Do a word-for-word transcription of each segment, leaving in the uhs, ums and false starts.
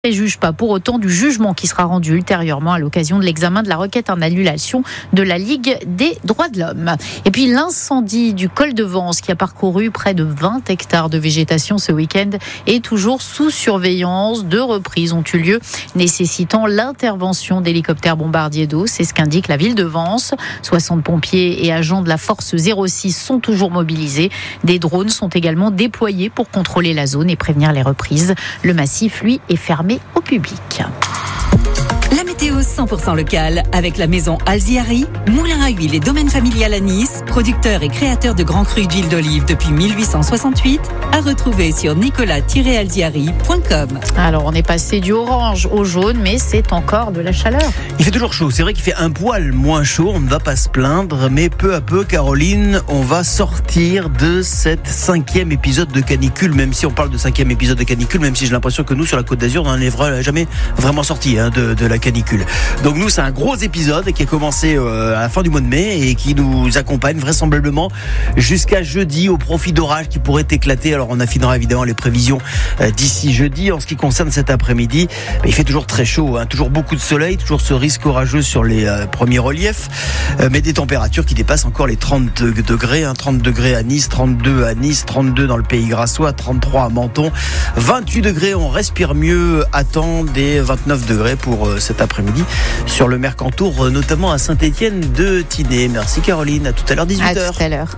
ne juge pas pour autant du jugement qui sera rendu ultérieurement à l'occasion de l'examen de la requête en annulation de la Ligue des droits de l'homme. Et puis l'incendie du col de Vence qui a parcouru près de vingt hectares de végétation ce week-end est toujours sous surveillance. Deux reprises ont eu lieu, nécessitant l'intervention d'hélicoptères bombardiers d'eau. C'est ce qu'indique la ville de Vence. soixante pompiers et agents de la force zéro six sont toujours mobilisés. Des drones sont également déployés pour contrôler la zone et prévenir les reprises. Le massif, lui, est fermé au public. La météo cent pour cent locale avec la maison Alziari, moulin à huile et domaine familial à Nice, producteur et créateur de grands crus d'huile d'olive depuis mille huit cent soixante-huit, à retrouver sur nicolas tiret alziari point com. Alors on est passé du orange au jaune, mais c'est encore de la chaleur. Il fait toujours chaud, c'est vrai qu'il fait un poil moins chaud, on ne va pas se plaindre, mais peu à peu, Caroline, on va sortir de cet cinquième épisode de canicule, même si on parle de cinquième épisode de canicule, même si j'ai l'impression que nous, sur la Côte d'Azur, on n'en est jamais vraiment sorti hein, de, de la canicule. Donc nous, c'est un gros épisode qui a commencé euh, à la fin du mois de mai et qui nous accompagne vraisemblablement jusqu'à jeudi au profit d'orages qui pourraient éclater. Alors on affinera évidemment les prévisions euh, d'ici jeudi. En ce qui concerne cet après-midi, bah, il fait toujours très chaud, hein, toujours beaucoup de soleil, toujours ce risque orageux sur les euh, premiers reliefs, euh, mais des températures qui dépassent encore les trente degrés, hein, trente degrés à Nice, trente-deux à Nice, trente-deux dans le Pays Grassois, trente-trois à Menton, vingt-huit degrés, on respire mieux à temps, des vingt-neuf degrés pour euh, cet après-midi sur le Mercantour, notamment à Saint-Étienne de Tinée. Merci Caroline, à tout à l'heure dix-huit heures. À tout à l'heure.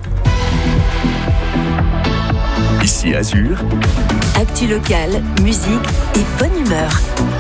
Ici Azur. Actu locale, musique et bonne humeur.